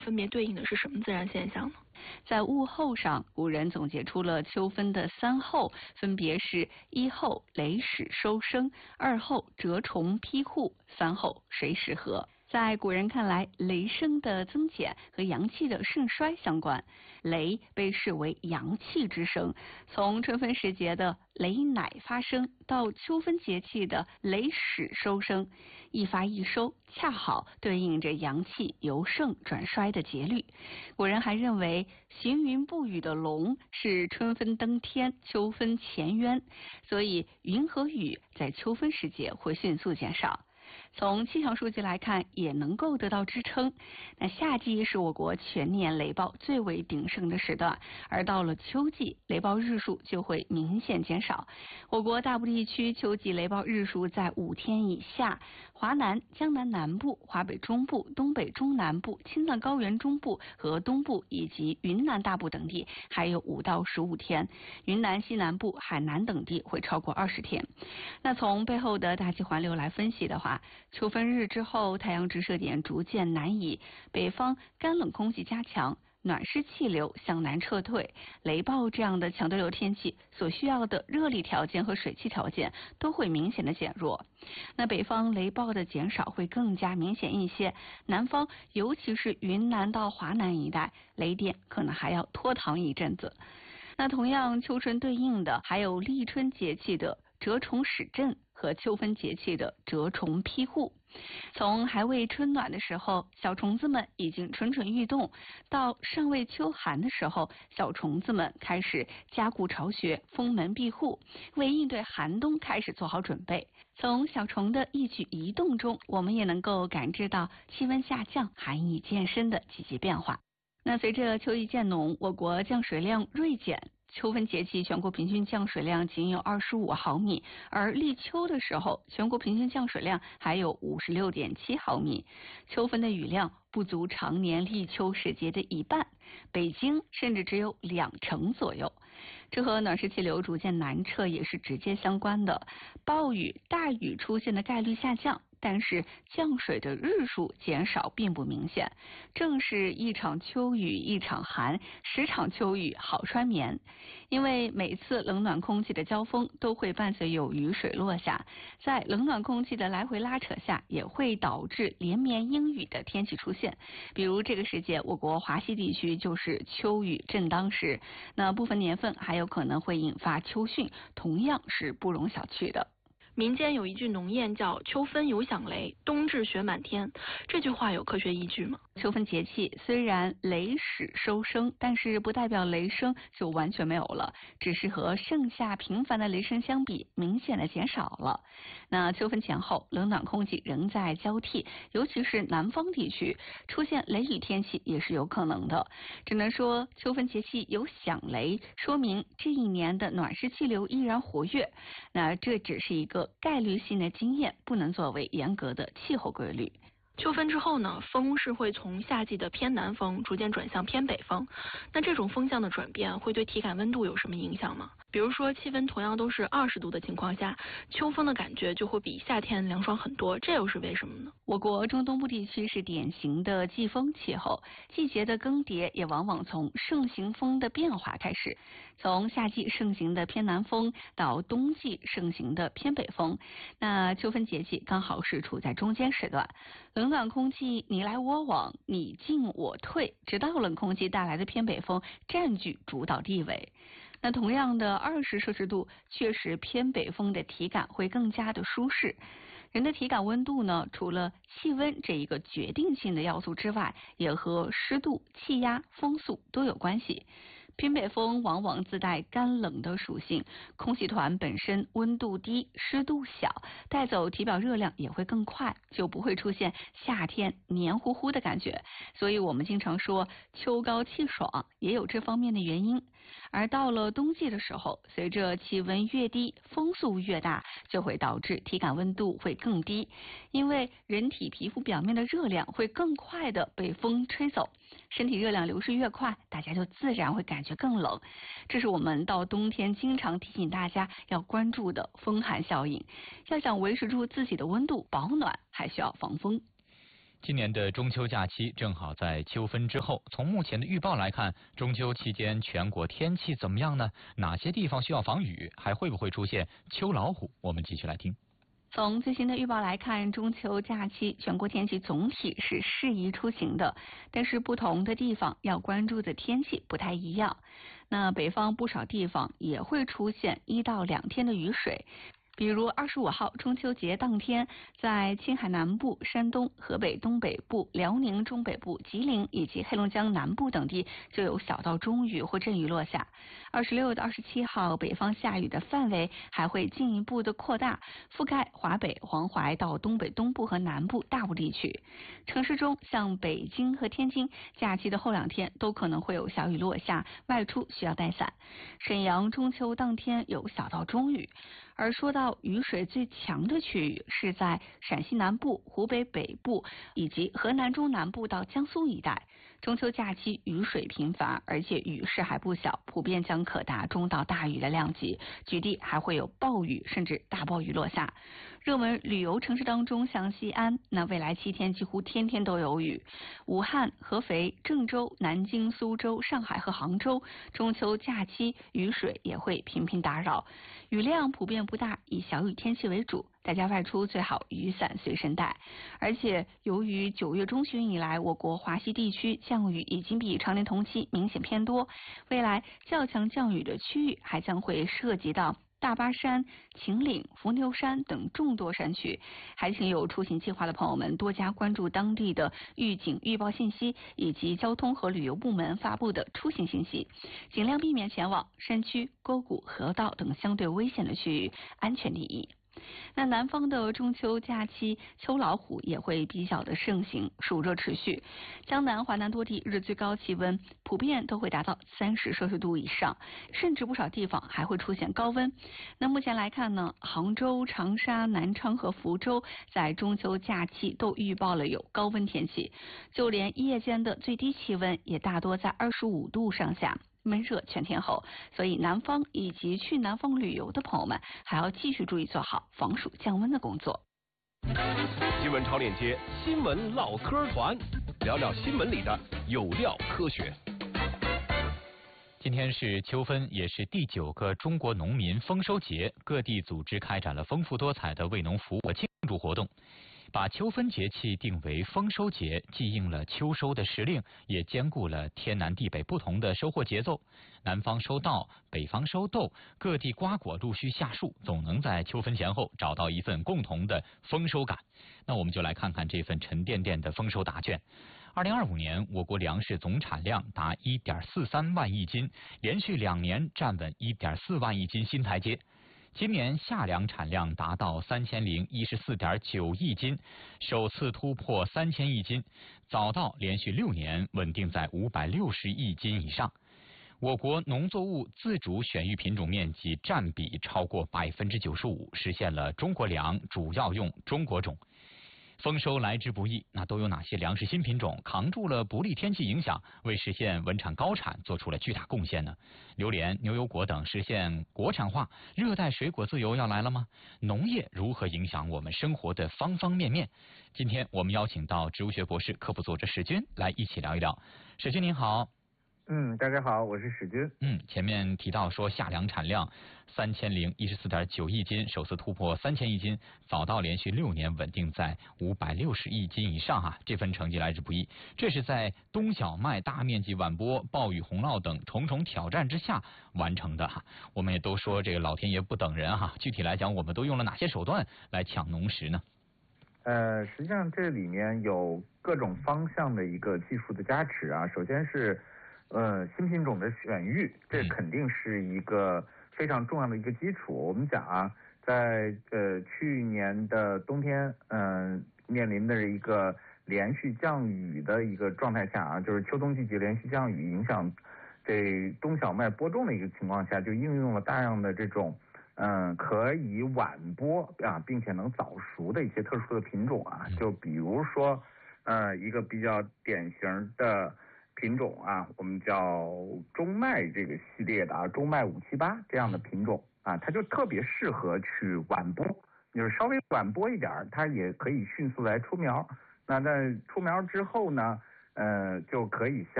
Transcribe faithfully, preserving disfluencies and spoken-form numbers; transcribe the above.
分别对应的是什么自然现象呢？ 在物候上，古人总结出了秋分的三候，分别是一候雷始收声，二候蛰虫披户，三候水始禾。在古人看来，雷声的增减和阳气的盛衰相关。雷被视为阳气之声，从春分时节的雷乃发生到秋分节气的雷始收声，一发一收，恰好对应着阳气由盛转衰的节律。古人还认为行云布雨的龙是春分登天，秋分潜渊，所以云和雨在秋分时节会迅速减少。从气象数据来看，也能够得到支撑。那夏季是我国全年雷暴最为鼎盛的时段，而到了秋季，雷暴日数就会明显减少。我国大部地区秋季雷暴日数在五天以下，华南、江南南部、华北中部、东北中南部、青藏高原中部和东部以及云南大部等地还有五到十五天，云南西南部、海南等地会超过二十天。那从背后的大气环流来分析的话，秋分日之后，太阳直射点逐渐南移，北方干冷空气加强，暖湿气流向南撤退，雷暴这样的强对流天气所需要的热力条件和水汽条件都会明显的减弱。那北方雷暴的减少会更加明显一些，南方尤其是云南到华南一带，雷电可能还要拖堂一阵子。那同样秋春对应的还有立春节气的蛰虫始振和秋分节气的蛰虫披户。从还未春暖的时候，小虫子们已经蠢蠢欲动，到尚未秋寒的时候，小虫子们开始加固巢穴，封门闭户，为应对寒冬开始做好准备。从小虫的一举一动中，我们也能够感知到气温下降、寒意渐深的季节变化。那随着秋意渐浓，我国降水量锐减，秋分节气全国平均降水量仅有二十五毫米，而立秋的时候，全国平均降水量还有五十六点七毫米。秋分的雨量不足常年立秋时节的一半，北京甚至只有两成左右。这和暖湿气流逐渐南撤也是直接相关的，暴雨、大雨出现的概率下降，但是降水的日数减少并不明显。正是一场秋雨一场寒，十场秋雨好穿眠。因为每次冷暖空气的交锋都会伴随有雨水落下，在冷暖空气的来回拉扯下，也会导致连绵阴雨的天气出现。比如这个时节，我国华西地区就是秋雨正当时，那部分年份还有可能会引发秋汛，同样是不容小觑的。 民间有一句农谚叫秋分有响雷，冬至雪满天，这句话有科学依据吗？ 秋分节气虽然雷始收声，但是不代表雷声就完全没有了，只是和盛夏频繁的雷声相比，明显的减少了。那秋分前后，冷暖空气仍在交替，尤其是南方地区出现雷雨天气也是有可能的。只能说秋分节气有响雷，说明这一年的暖湿气流依然活跃。那这只是一个概率性的经验，不能作为严格的气候规律。 秋分之后呢，风是会从夏季的偏南风逐渐转向偏北风，那这种风向的转变会对体感温度有什么影响吗？比如说气温同样都是二十度的情况下，秋风的感觉就会比夏天凉爽很多，这又是为什么呢？ 我国中东部地区是典型的季风气候，季节的更迭也往往从盛行风的变化开始，从夏季盛行的偏南风到冬季盛行的偏北风。那秋分节气刚好是处在中间时段，冷暖空气你来我往，你进我退，直到冷空气带来的偏北风占据主导地位。那同样的二十摄氏度，确实偏北风的体感会更加的舒适。人的体感温度呢，除了气温这一个决定性的要素之外，也和湿度、气压、风速都有关系。偏北风往往自带干冷的属性，空气团本身温度低、湿度小，带走体表热量也会更快，就不会出现夏天黏糊糊的感觉。所以我们经常说秋高气爽，也有这方面的原因。而到了冬季的时候，随着气温越低，风速越大，就会导致体感温度会更低，因为人体皮肤表面的热量会更快的被风吹走，身体热量流失越快，大家就自然会感觉更冷。这是我们到冬天经常提醒大家要关注的风寒效应。要想维持住自己的温度保暖，还需要防风。 今年的中秋假期正好在秋分之后，从目前的预报来看，中秋期间全国天气怎么样呢？哪些地方需要防雨？还会不会出现秋老虎？我们继续来听。 从最新的预报来看，中秋假期全国天气总体是适宜出行的，但是不同的地方要关注的天气不太一样。那北方不少地方也会出现一到两天的雨水。比如二十五号中秋节当天，在青海南部、山东、河北东北部、辽宁中北部、吉林以及黑龙江南部等地就有小到中雨或阵雨落下。二十六到二十七号，北方下雨的范围还会进一步的扩大，覆盖华北、黄淮到东北东部和南部大部地区。城市中，像北京和天津，假期的后两天都可能会有小雨落下，外出需要带伞。沈阳中秋当天有小到中雨。而说到雨水最强的区域是在陕西南部、湖北北部以及河南中南部到江苏一带。中秋假期雨水频繁，而且雨势还不小，普遍将可达中到大雨的量级，局地还会有暴雨甚至大暴雨落下。热门旅游城市当中，像西安，那未来七天几乎天天都有雨。武汉、合肥、郑州、南京、苏州、上海和杭州，中秋假期雨水也会频频打扰，雨量普遍不大，以小雨天气为主。大家外出最好雨伞随身带。而且由于九月中旬以来，我国华西地区降雨已经比常年同期明显偏多，未来较强降雨的区域还将会涉及到大巴山、秦岭、伏牛山等众多山区。还请有出行计划的朋友们多加关注当地的预警预报信息以及交通和旅游部门发布的出行信息，尽量避免前往山区、沟谷、河道等相对危险的区域，安全第一。那南方的中秋假期，秋老虎也会比较的盛行，暑热持续。江南、华南多地日最高气温普遍都会达到三十摄氏度以上，甚至不少地方还会出现高温。那目前来看呢，杭州、长沙、南昌和福州在中秋假期都预报了有高温天气，就连夜间的最低气温也大多在二十五度上下。闷热全天候，所以南方以及去南方旅游的朋友们还要继续注意做好防暑降温的工作。 新闻潮链接新闻唠嗑团，聊聊新闻里的有料科学。 今天是秋分，也是第九个中国农民丰收节，各地组织开展了丰富多彩的为农服务庆祝活动。把秋分节气定为丰收节，既应了秋收的时令，也兼顾了天南地北不同的收获节奏。南方收稻，北方收豆，各地瓜果陆续下树，总能在秋分前后找到一份共同的丰收感。那我们就来看看这份沉甸甸的丰收答卷。二零二五年，我国粮食总产量达一点四三万亿斤，连续两年站稳一点四万亿斤新台阶。今年夏粮产量达到三千零一十四点九亿斤，首次突破三千亿斤。早稻连续六年稳定在五百六十亿斤以上。我国农作物自主选育品种面积占比超过百分之九十五，实现了中国粮主要用中国种。丰收来之不易，那都有哪些粮食新品种扛住了不利天气影响，为实现稳产高产做出了巨大贡献呢？榴莲、牛油果等实现国产化，热带水果自由要来了吗？农业如何影响我们生活的方方面面？今天我们邀请到植物学博士、科普作者史军来一起聊一聊。史军您好。 嗯，大家好，我是史军。 嗯，前面提到说夏粮产量三千零一十四点九亿斤，首次突破三千亿斤，早稻连续六年稳定在五百六十亿斤以上哈，这份成绩来之不易。这是在冬小麦大面积晚播、暴雨洪涝等重重挑战之下完成的哈。我们也都说这个老天爷不等人哈，具体来讲，我们都用了哪些手段来抢农时呢？ 呃，实际上这里面有各种方向的一个技术的加持啊。首先是呃，新品种的选育，这肯定是一个非常重要的一个基础。我们讲啊，在呃去年的冬天，嗯、呃，面临的一个连续降雨的一个状态下啊，就是秋冬季节连续降雨影响这冬小麦播种的一个情况下，就应用了大量的这种嗯、呃、可以晚播啊，并且能早熟的一些特殊的品种啊，就比如说呃一个比较典型的品种啊，我们叫中麦这个系列的啊，中麦五七八这样的品种啊，它就特别适合去晚播，就是稍微晚播一点，它也可以迅速来出苗。 那在出苗之后呢，呃，就可以下。